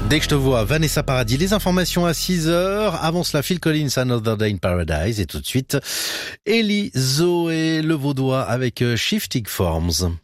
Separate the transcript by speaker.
Speaker 1: Dès que je te vois, Vanessa Paradis, les informations à 6h. Avant cela, Phil Collins, Another Day in Paradise. Et tout de suite, Ellie Zoé Le Vaudois avec Shifting Forms.